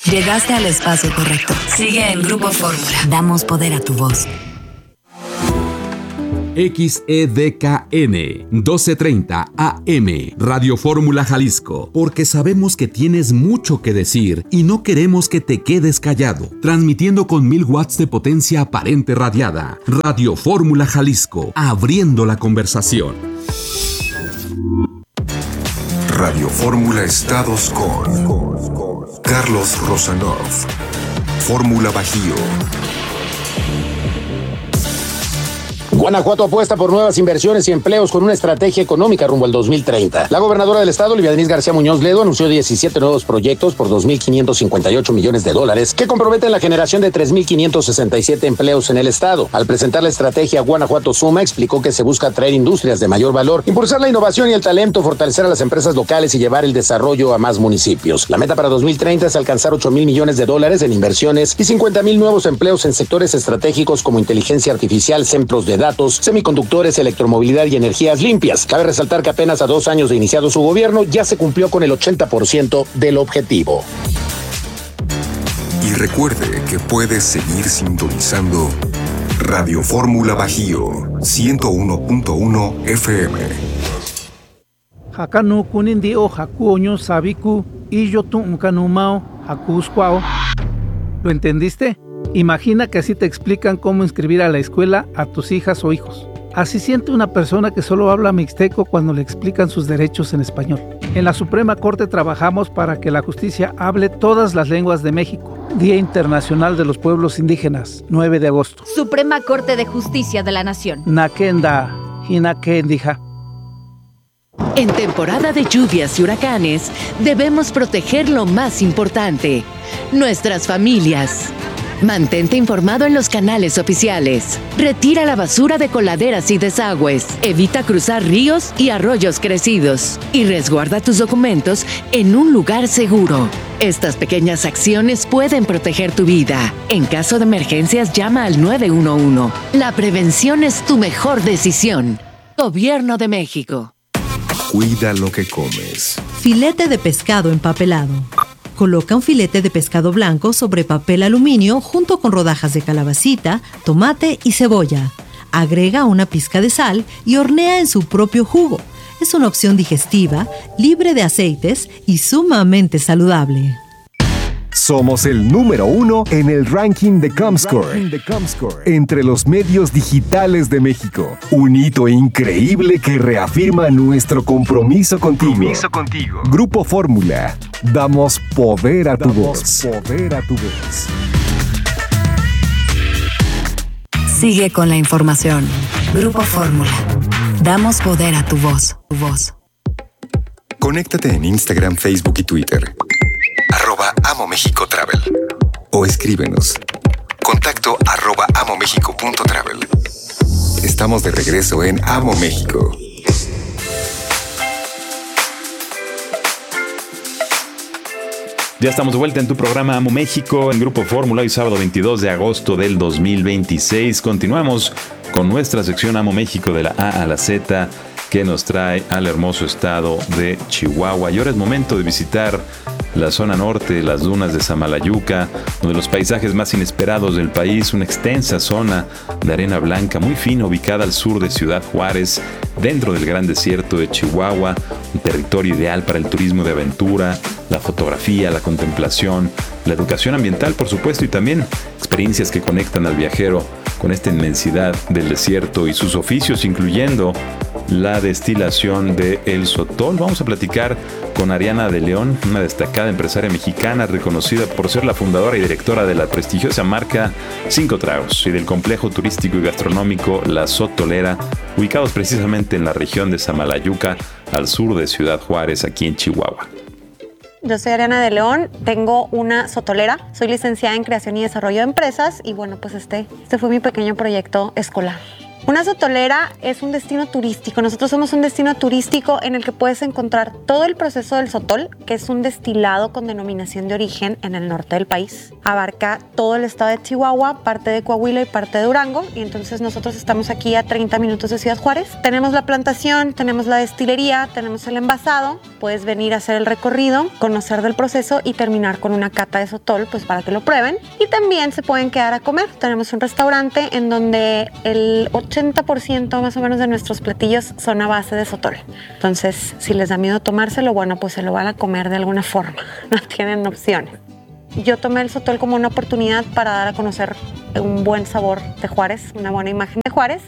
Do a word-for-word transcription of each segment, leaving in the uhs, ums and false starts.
Llegaste al espacio correcto. Sigue en Grupo Fórmula. Damos poder a tu voz. X E D K N doce treinta A M Radio Fórmula Jalisco, porque sabemos que tienes mucho que decir y no queremos que te quedes callado. Transmitiendo con mil watts de potencia aparente radiada. Radio Fórmula Jalisco, abriendo la conversación. Radio Fórmula Estados con Carlos Rosanov. Fórmula Bajío. Guanajuato apuesta por nuevas inversiones y empleos con una estrategia económica rumbo al dos mil treinta. La gobernadora del estado, Olivia Denise García Muñoz Ledo, anunció diecisiete nuevos proyectos por dos mil quinientos cincuenta y ocho millones de dólares que comprometen la generación de tres mil quinientos sesenta y siete empleos en el estado. Al presentar la estrategia Guanajuato Suma, explicó que se busca atraer industrias de mayor valor, impulsar la innovación y el talento, fortalecer a las empresas locales y llevar el desarrollo a más municipios. La meta para dos mil treinta es alcanzar ocho mil millones de dólares en inversiones y cincuenta mil nuevos empleos en sectores estratégicos como inteligencia artificial, centros de datos, semiconductores, electromovilidad y energías limpias. Cabe resaltar que apenas a dos años de iniciado su gobierno ya se cumplió con el ochenta por ciento del objetivo. Y recuerde que puedes seguir sintonizando Radio Fórmula Bajío ciento uno punto uno F M. Hakanu kunindio hakuoño sabiku y yo tumkanumao hakusquao. ¿Lo entendiste? Imagina que así te explican cómo inscribir a la escuela a tus hijas o hijos. Así siente una persona que solo habla mixteco cuando le explican sus derechos en español. En la Suprema Corte trabajamos para que la justicia hable todas las lenguas de México. Día Internacional de los Pueblos Indígenas, nueve de agosto. Suprema Corte de Justicia de la Nación. Nakenda, Hinakendija. En temporada de lluvias y huracanes, debemos proteger lo más importante, nuestras familias. Mantente informado en los canales oficiales. Retira la basura de coladeras y desagües. Evita cruzar ríos y arroyos crecidos. Y resguarda tus documentos en un lugar seguro. Estas pequeñas acciones pueden proteger tu vida. En caso de emergencias, llama al nueve uno uno. La prevención es tu mejor decisión. Gobierno de México. Cuida lo que comes. Filete de pescado empapelado. Coloca un filete de pescado blanco sobre papel aluminio junto con rodajas de calabacita, tomate y cebolla. Agrega una pizca de sal y hornea en su propio jugo. Es una opción digestiva, libre de aceites y sumamente saludable. Somos el número uno en el ranking de Comscore, entre los medios digitales de México. Un hito increíble que reafirma nuestro compromiso contigo. Compromiso contigo. Grupo Fórmula. Damos poder a tu voz. Poder a tu voz. Sigue con la información. Grupo Fórmula. Damos poder a tu voz. Tu voz. Conéctate en Instagram, Facebook y Twitter. Arroba Amo México Travel. O escríbenos. Contacto arroba amomexico punto travel. Estamos de regreso en Amo México. Ya estamos de vuelta en tu programa Amo México en Grupo Fórmula, hoy sábado veintidós de agosto del dos mil veintiséis. Continuamos con nuestra sección Amo México de la A a la Z, que nos trae al hermoso estado de Chihuahua. Y ahora es momento de visitar la zona norte, las dunas de Samalayuca, uno de los paisajes más inesperados del país, una extensa zona de arena blanca muy fina ubicada al sur de Ciudad Juárez, dentro del gran desierto de Chihuahua, un territorio ideal para el turismo de aventura, la fotografía, la contemplación, la educación ambiental, por supuesto, y también experiencias que conectan al viajero con esta inmensidad del desierto y sus oficios, incluyendo la destilación de el sotol. Vamos a platicar con Ariana de León, una destacada empresaria mexicana reconocida por ser la fundadora y directora de la prestigiosa marca Cinco Tragos y del complejo turístico y gastronómico La Sotolera, ubicados precisamente en la región de Samalayuca, al sur de Ciudad Juárez, aquí en Chihuahua. Yo soy Ariana de León, tengo una sotolera, soy licenciada en Creación y Desarrollo de Empresas y bueno, pues este, este fue mi pequeño proyecto escolar. Una sotolera es un destino turístico. Nosotros somos un destino turístico en el que puedes encontrar todo el proceso del sotol, que es un destilado con denominación de origen en el norte del país. Abarca todo el estado de Chihuahua, parte de Coahuila y parte de Durango. Y entonces nosotros estamos aquí a treinta minutos de Ciudad Juárez. Tenemos la plantación, tenemos la destilería, tenemos el envasado. Puedes venir a hacer el recorrido, conocer del proceso y terminar con una cata de sotol, pues para que lo prueben. Y también se pueden quedar a comer. Tenemos un restaurante en donde el ochenta por ciento más o menos de nuestros platillos son a base de sotol. Entonces, si les da miedo tomárselo, bueno, pues se lo van a comer de alguna forma. No tienen opciones. Yo tomé el sotol como una oportunidad para dar a conocer un buen sabor de Juárez, una buena imagen de Juárez.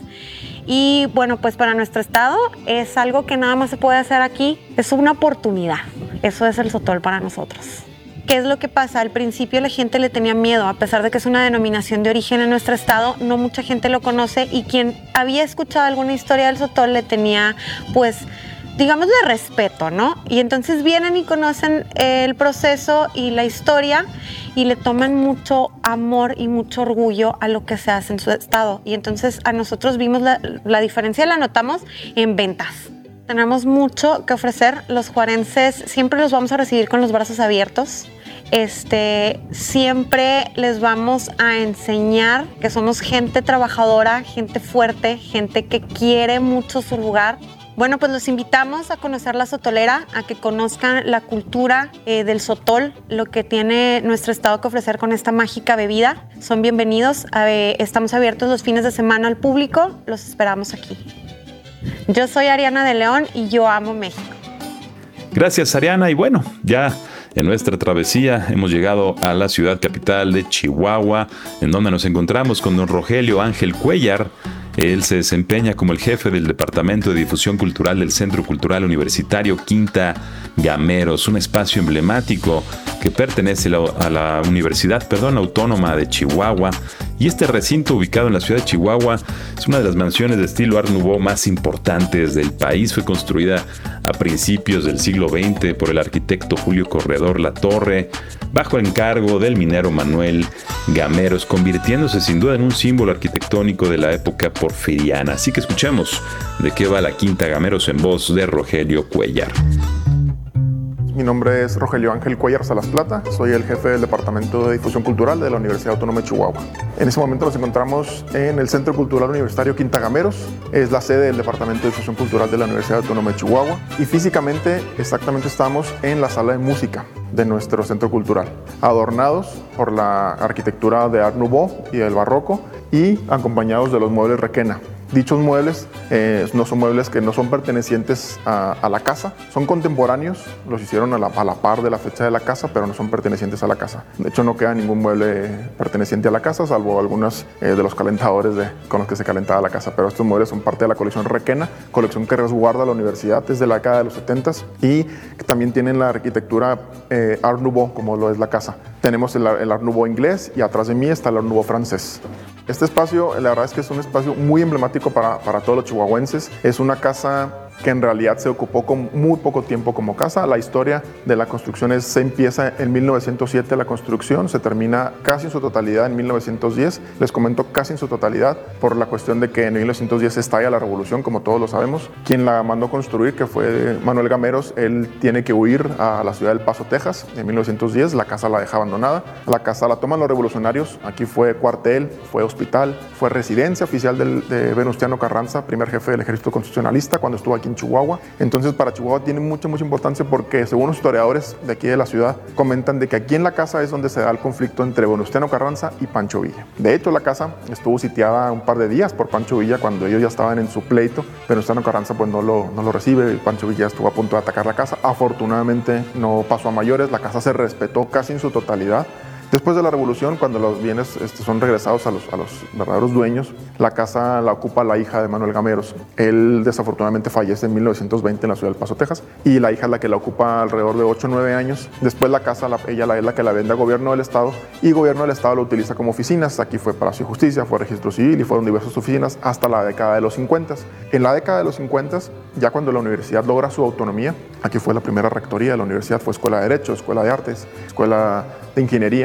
Y bueno, pues para nuestro estado es algo que nada más se puede hacer aquí. Es una oportunidad. Eso es el sotol para nosotros. ¿Qué es lo que pasa? Al principio la gente le tenía miedo, a pesar de que es una denominación de origen en nuestro estado, no mucha gente lo conoce y quien había escuchado alguna historia del sotol le tenía, pues, digamos, de respeto, ¿no? Y entonces vienen y conocen el proceso y la historia y le toman mucho amor y mucho orgullo a lo que se hace en su estado. Y entonces a nosotros vimos la, la diferencia, la notamos en ventas. Tenemos mucho que ofrecer. Los juarenses siempre los vamos a recibir con los brazos abiertos. Este, siempre les vamos a enseñar que somos gente trabajadora, gente fuerte, gente que quiere mucho su lugar. Bueno, pues los invitamos a conocer la sotolera, a que conozcan la cultura eh, del sotol, lo que tiene nuestro estado que ofrecer con esta mágica bebida. Son bienvenidos. Eh, estamos abiertos los fines de semana al público. Los esperamos aquí. Yo soy Ariana de León y yo amo México. Gracias, Ariana. Y bueno, ya en nuestra travesía hemos llegado a la ciudad capital de Chihuahua, en donde nos encontramos con don Rogelio Ángel Cuellar. Él se desempeña como el jefe del Departamento de Difusión Cultural del Centro Cultural Universitario Quinta Gameros, un espacio emblemático que pertenece a la Universidad perdón, Autónoma de Chihuahua. Y este recinto, ubicado en la ciudad de Chihuahua, es una de las mansiones de estilo Art Nouveau más importantes del país. Fue construida a principios del siglo veinte por el arquitecto Julio Corredor Latorre, bajo encargo del minero Manuel Gameros, convirtiéndose sin duda en un símbolo arquitectónico de la época porfiriana. Así que escuchemos de qué va la Quinta Gameros en voz de Rogelio Cuellar. Mi nombre es Rogelio Ángel Cuellar Salas Plata, soy el jefe del Departamento de Difusión Cultural de la Universidad Autónoma de Chihuahua. En este momento nos encontramos en el Centro Cultural Universitario Quinta Gameros, es la sede del Departamento de Difusión Cultural de la Universidad Autónoma de Chihuahua y físicamente exactamente estamos en la sala de música de nuestro centro cultural, adornados por la arquitectura de Art Nouveau y del Barroco y acompañados de los muebles Requena. Dichos muebles eh, no son muebles que no son pertenecientes a, a la casa, son contemporáneos, los hicieron a la, a la par de la fecha de la casa, pero no son pertenecientes a la casa. De hecho, no queda ningún mueble perteneciente a la casa, salvo algunos eh, de los calentadores de, con los que se calentaba la casa, pero estos muebles son parte de la colección Requena, colección que resguarda la universidad desde la década de los setentas y que también tienen la arquitectura eh, Art Nouveau, como lo es la casa. Tenemos el, el Art Nouveau inglés y atrás de mí está el Art Nouveau francés. Este espacio, la verdad es que es un espacio muy emblemático para, para todos los chihuahuenses. Es una casa que en realidad se ocupó con muy poco tiempo como casa. La historia de la construcción es, se empieza en mil novecientos siete la construcción, se termina casi en su totalidad en mil novecientos diez. Les comento casi en su totalidad por la cuestión de que en mil novecientos diez estalla la revolución, como todos lo sabemos. Quien la mandó construir, que fue Manuel Gameros, él tiene que huir a la ciudad del Paso, Texas, en mil novecientos diez. La casa la deja abandonada. La casa la toman los revolucionarios. Aquí fue cuartel, fue hospital, fue residencia oficial del, de Venustiano Carranza, primer jefe del ejército constitucionalista, cuando estuvo aquí en Chihuahua. Entonces para Chihuahua tiene mucha, mucha importancia porque según los historiadores de aquí de la ciudad comentan de que aquí en la casa es donde se da el conflicto entre Venustiano Carranza y Pancho Villa. De hecho la casa estuvo sitiada un par de días por Pancho Villa cuando ellos ya estaban en su pleito. Venustiano Carranza pues no lo, no lo recibe y Pancho Villa estuvo a punto de atacar la casa. Afortunadamente no pasó a mayores, la casa se respetó casi en su totalidad. Después de la revolución, cuando los bienes este, son regresados a los, a los verdaderos dueños, la casa la ocupa la hija de Manuel Gameros. Él desafortunadamente fallece en mil novecientos veinte en la ciudad del Paso, Texas, y la hija es la que la ocupa alrededor de ocho o nueve años. Después la casa, la, ella la, es la que la vende a gobierno del estado, y gobierno del estado lo utiliza como oficinas. Aquí fue Palacio de Justicia, fue Registro Civil y fueron diversas oficinas hasta la década de los cincuenta. En la década de los cincuenta, ya cuando la universidad logra su autonomía, aquí fue la primera rectoría de la universidad, fue Escuela de Derecho, Escuela de Artes, Escuela de Ingeniería.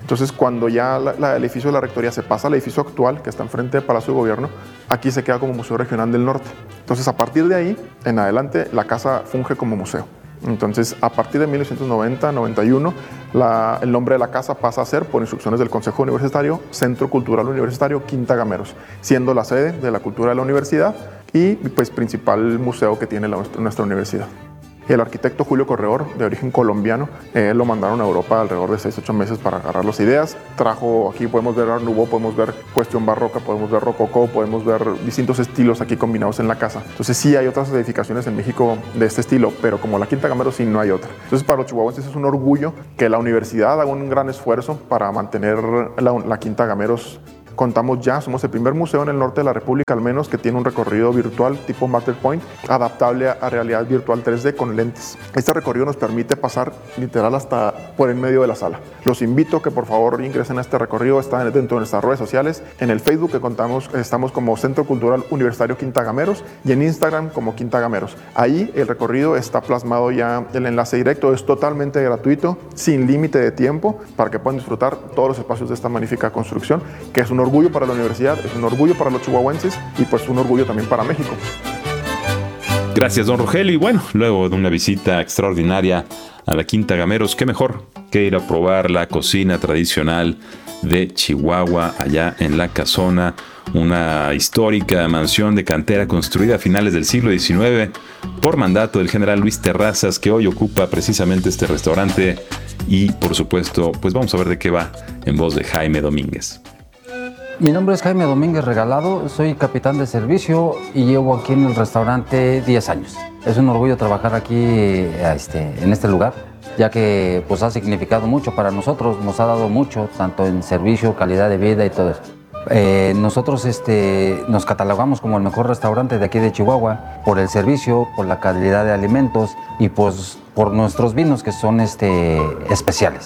Entonces, cuando ya la, la, el edificio de la Rectoría se pasa al edificio actual, que está enfrente del Palacio de Gobierno, aquí se queda como Museo Regional del Norte. Entonces, a partir de ahí, en adelante, la casa funge como museo. Entonces, a partir de mil novecientos noventa noventa y uno, la, el nombre de la casa pasa a ser, por instrucciones del Consejo Universitario, Centro Cultural Universitario Quinta Gameros, siendo la sede de la cultura de la universidad y pues principal museo que tiene la, nuestra universidad. El arquitecto Julio Corredor, de origen colombiano, eh, lo mandaron a Europa alrededor de seis a ocho meses para agarrar las ideas. Trajo, aquí podemos ver Art Nouveau, podemos ver cuestión barroca, podemos ver rococó, podemos ver distintos estilos aquí combinados en la casa. Entonces sí hay otras edificaciones en México de este estilo, pero como la Quinta Gameros sí no hay otra. Entonces para los chihuahuenses es un orgullo que la universidad haga un gran esfuerzo para mantener la, la Quinta Gameros. Contamos ya, somos el primer museo en el norte de la República al menos que tiene un recorrido virtual tipo Matterpoint, adaptable a realidad virtual tres D con lentes. Este recorrido nos permite pasar literal hasta por en medio de la sala. Los invito a que por favor ingresen a este recorrido, está dentro de nuestras redes sociales, en el Facebook que contamos, estamos como Centro Cultural Universitario Quinta Gameros y en Instagram como Quinta Gameros. Ahí el recorrido está plasmado ya, el enlace directo es totalmente gratuito, sin límite de tiempo, para que puedan disfrutar todos los espacios de esta magnífica construcción, que es un orgullo para la universidad, es un orgullo para los chihuahuenses y pues un orgullo también para México. Gracias, don Rogelio. Y bueno, luego de una visita extraordinaria a la Quinta Gameros, qué mejor que ir a probar la cocina tradicional de Chihuahua, allá en La Casona, una histórica mansión de cantera construida a finales del siglo diecinueve por mandato del general Luis Terrazas, que hoy ocupa precisamente este restaurante. Y por supuesto, pues vamos a ver de qué va en voz de Jaime Domínguez. Mi nombre es Jaime Domínguez Regalado, soy capitán de servicio y llevo aquí en el restaurante diez años. Es un orgullo trabajar aquí este, en este lugar, ya que pues, ha significado mucho para nosotros, nos ha dado mucho, tanto en servicio, calidad de vida y todo eso. Eh, nosotros este, nos catalogamos como el mejor restaurante de aquí de Chihuahua por el servicio, por la calidad de alimentos y pues, por nuestros vinos que son este, especiales.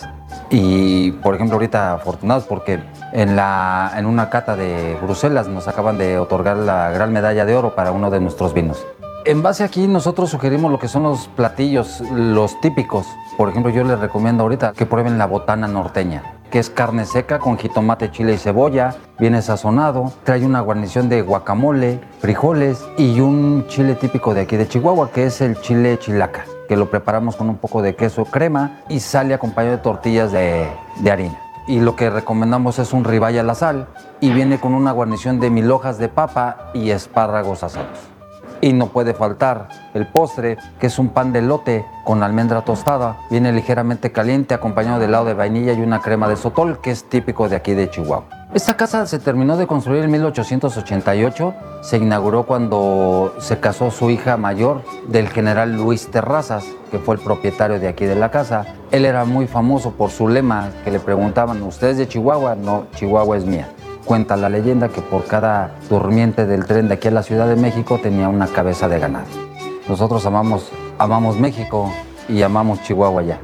Y por ejemplo ahorita afortunados porque en, la, en una cata de Bruselas nos acaban de otorgar la gran medalla de oro para uno de nuestros vinos. En base aquí nosotros sugerimos lo que son los platillos, los típicos. Por ejemplo yo les recomiendo ahorita que prueben la botana norteña, que es carne seca con jitomate, chile y cebolla, viene sazonado, trae una guarnición de guacamole, frijoles y un chile típico de aquí de Chihuahua que es el chile chilaca, que lo preparamos con un poco de queso crema y sale acompañado de tortillas de, de harina. Y lo que recomendamos es un ribeye a la sal y viene con una guarnición de mil hojas de papa y espárragos asados. Y no puede faltar el postre, que es un pan de elote con almendra tostada. Viene ligeramente caliente, acompañado de helado de vainilla y una crema de sotol, que es típico de aquí de Chihuahua. Esta casa se terminó de construir en mil ochocientos ochenta y ocho. Se inauguró cuando se casó su hija mayor del general Luis Terrazas, que fue el propietario de aquí de la casa. Él era muy famoso por su lema, que le preguntaban, ¿usted es de Chihuahua? No, Chihuahua es mía. Cuenta la leyenda que por cada durmiente del tren de aquí a la Ciudad de México tenía una cabeza de ganado. Nosotros amamos, amamos México y amamos Chihuahua ya.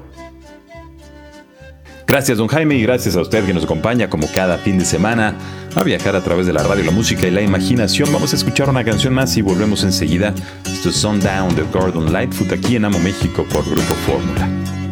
Gracias, don Jaime, y gracias a usted que nos acompaña como cada fin de semana a viajar a través de la radio, la música y la imaginación. Vamos a escuchar una canción más y volvemos enseguida. Esto es Sundown de Gordon Lightfoot aquí en Amo México por Grupo Fórmula.